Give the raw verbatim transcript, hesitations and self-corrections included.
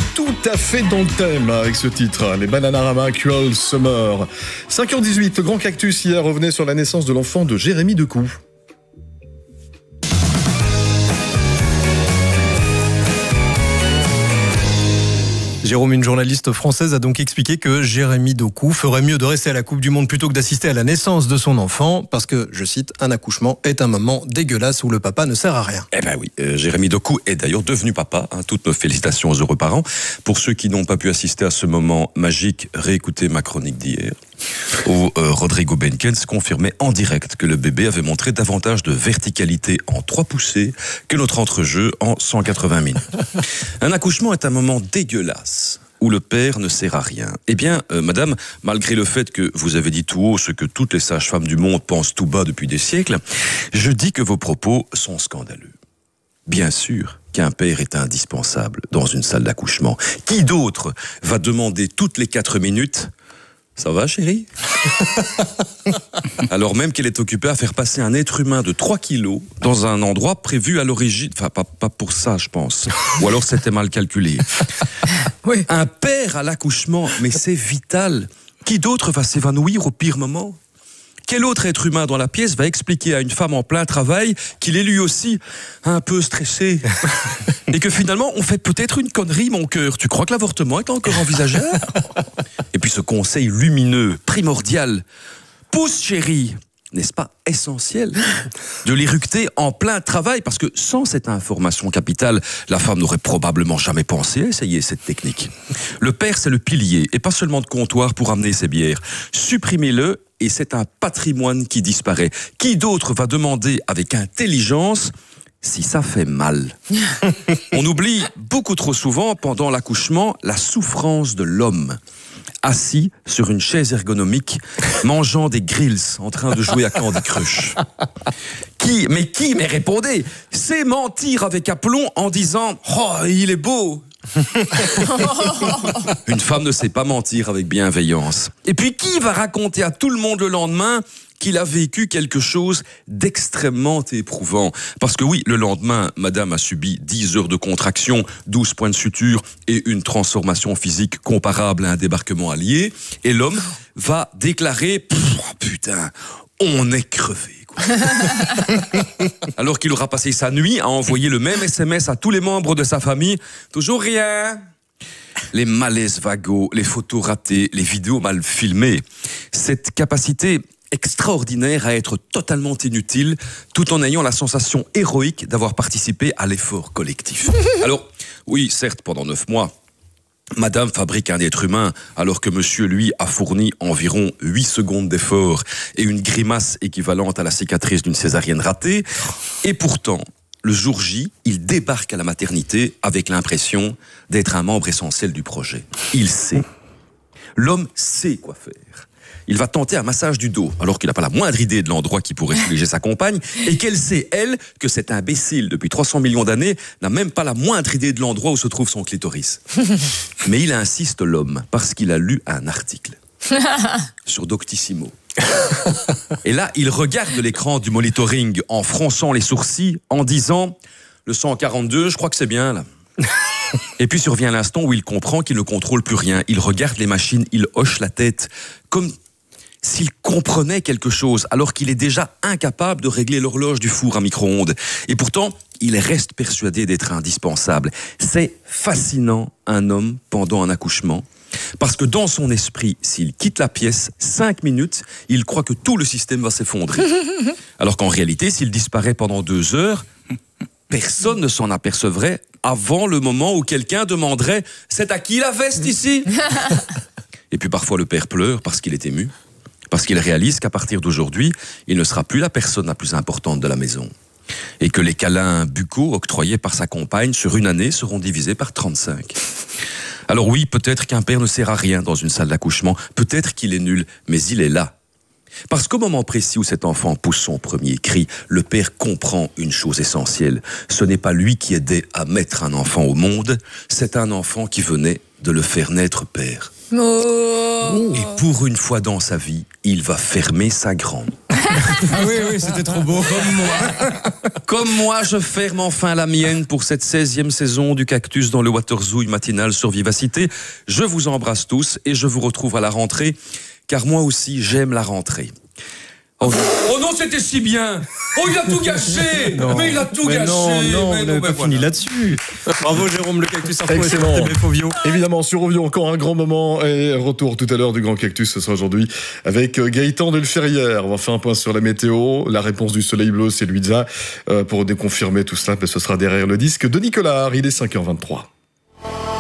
est tout à fait dans le thème avec ce titre, les Bananarama Cruel Summer. cinq heures dix-huit, le Grand Cactus hier revenait sur la naissance de l'enfant de Jérémy Decou. Jérôme, une journaliste française a donc expliqué que Jérémy Decou ferait mieux de rester à la Coupe du Monde plutôt que d'assister à la naissance de son enfant, parce que, je cite, un accouchement est un moment dégueulasse où le papa ne sert à rien. Eh ben oui, euh, Jérémy Decou est d'ailleurs devenu papa, hein, toutes nos félicitations aux heureux parents. Pour ceux qui n'ont pas pu assister à ce moment magique, réécoutez ma chronique d'hier, où euh, Rodrigo Benkens confirmait en direct que le bébé avait montré davantage de verticalité en trois poussées que notre entrejeu en cent quatre-vingts minutes. Un accouchement est un moment dégueulasse où le père ne sert à rien. Eh bien, euh, madame, malgré le fait que vous avez dit tout haut ce que toutes les sages-femmes du monde pensent tout bas depuis des siècles, je dis que vos propos sont scandaleux. Bien sûr qu'un père est indispensable dans une salle d'accouchement. Qui d'autre va demander toutes les quatre minutes « Ça va, chérie ?» Alors même qu'elle est occupée à faire passer un être humain de trois kilos dans un endroit prévu à l'origine. Enfin, pas, pas pour ça, je pense. Ou alors c'était mal calculé. Oui. Un père à l'accouchement, mais c'est vital. Qui d'autre va s'évanouir au pire moment ? Quel autre être humain dans la pièce va expliquer à une femme en plein travail qu'il est lui aussi un peu stressé et que finalement on fait peut-être une connerie, mon cœur. Tu crois que l'avortement est encore envisageable ? Et puis ce conseil lumineux, primordial, pousse chérie, n'est-ce pas essentiel de l'éructer en plein travail, parce que sans cette information capitale, la femme n'aurait probablement jamais pensé à essayer cette technique. Le père, c'est le pilier, et pas seulement de comptoir pour amener ses bières. Supprimez-le, et c'est un patrimoine qui disparaît. Qui d'autre va demander avec intelligence si ça fait mal ? On oublie beaucoup trop souvent, pendant l'accouchement, la souffrance de l'homme. Assis sur une chaise ergonomique, mangeant des grills, en train de jouer à Candy Crush. Qui, mais qui, mais répondez, c'est mentir avec aplomb en disant « Oh, il est beau !» Une femme ne sait pas mentir avec bienveillance. Et puis qui va raconter à tout le monde le lendemain qu'il a vécu quelque chose d'extrêmement éprouvant? Parce que oui, le lendemain, madame a subi dix heures de contraction, douze points de suture et une transformation physique comparable à un débarquement allié. Et l'homme va déclarer « Putain, on est crevé ». Alors qu'il aura passé sa nuit à envoyer le même S M S à tous les membres de sa famille. Toujours rien. Les malaises vagos, les photos ratées, les vidéos mal filmées. Cette capacité extraordinaire à être totalement inutile, tout en ayant la sensation héroïque d'avoir participé à l'effort collectif. Alors, oui, certes, pendant neuf mois, madame fabrique un être humain, alors que monsieur, lui, a fourni environ huit secondes d'effort et une grimace équivalente à la cicatrice d'une césarienne ratée. Et pourtant, le jour J, il débarque à la maternité avec l'impression d'être un membre essentiel du projet. Il sait. L'homme sait quoi faire. Il va tenter un massage du dos, alors qu'il n'a pas la moindre idée de l'endroit qui pourrait soulager sa compagne, et qu'elle sait, elle, que cet imbécile, depuis trois cents millions d'années, n'a même pas la moindre idée de l'endroit où se trouve son clitoris. Mais il insiste, l'homme, parce qu'il a lu un article sur Doctissimo. Et là, il regarde l'écran du monitoring en fronçant les sourcils, en disant « Le cent quarante-deux, je crois que c'est bien, là ». Et puis survient l'instant où il comprend qu'il ne contrôle plus rien. Il regarde les machines, il hoche la tête, comme s'il comprenait quelque chose, alors qu'il est déjà incapable de régler l'horloge du four à micro-ondes. Et pourtant, il reste persuadé d'être indispensable. C'est fascinant, un homme pendant un accouchement, parce que dans son esprit, s'il quitte la pièce cinq minutes, il croit que tout le système va s'effondrer. Alors qu'en réalité, s'il disparaît pendant deux heures, personne ne s'en apercevrait avant le moment où quelqu'un demanderait « C'est à qui la veste ici ?» Et puis parfois le père pleure parce qu'il est ému, parce qu'il réalise qu'à partir d'aujourd'hui, il ne sera plus la personne la plus importante de la maison. Et que les câlins buccaux octroyés par sa compagne sur une année seront divisés par trente-cinq. Alors oui, peut-être qu'un père ne sert à rien dans une salle d'accouchement, peut-être qu'il est nul, mais il est là. Parce qu'au moment précis où cet enfant pousse son premier cri, le père comprend une chose essentielle. Ce n'est pas lui qui aidait à mettre un enfant au monde, c'est un enfant qui venait de le faire naître père. Oh. Et pour une fois dans sa vie, il va fermer sa grande. Ah oui, oui, c'était trop beau. Comme moi. Comme moi, je ferme enfin la mienne pour cette seizième saison du Cactus dans le Waterzouille matinal sur Vivacité. Je vous embrasse tous et je vous retrouve à la rentrée, car moi aussi, j'aime la rentrée. Oh, oh non, c'était si bien. Oh, il a tout gâché. Non. Mais il a tout mais gâché. Non, non, mais on non, n'avait mais pas voilà. fini là-dessus. Bravo Jérôme, le Cactus a retrouvé Excellent. sur T V F Ovio. Évidemment, sur Ovio, encore un grand moment et retour tout à l'heure du Grand Cactus, ce sera aujourd'hui avec Gaëtan Delferrière. On va faire un point sur la météo. La réponse du Soleil Bleu, c'est Luisa. Euh, pour déconfirmer tout cela, mais ce sera derrière le disque de Nicolas. Il est cinq heures vingt-trois.